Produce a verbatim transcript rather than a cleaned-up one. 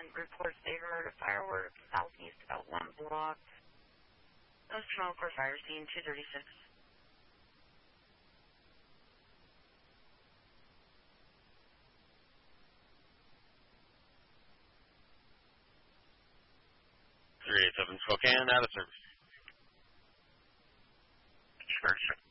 and reports they heard a firework southeast about one block. Those smoke or fire scene two thirty-six. three eight seven Spokane, out of service. Sure, sure.